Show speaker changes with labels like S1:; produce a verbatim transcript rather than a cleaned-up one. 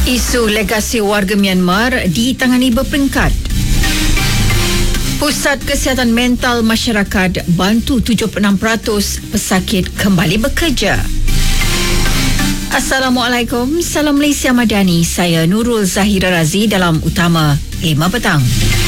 S1: Isu legasi warga Myanmar ditangani berperingkat. Pusat Kesihatan Mental Masyarakat bantu tujuh puluh enam peratus pesakit kembali bekerja. Assalamualaikum, salam Malaysia Madani. Saya Nurul Zahira Razi dalam Utama lima Petang.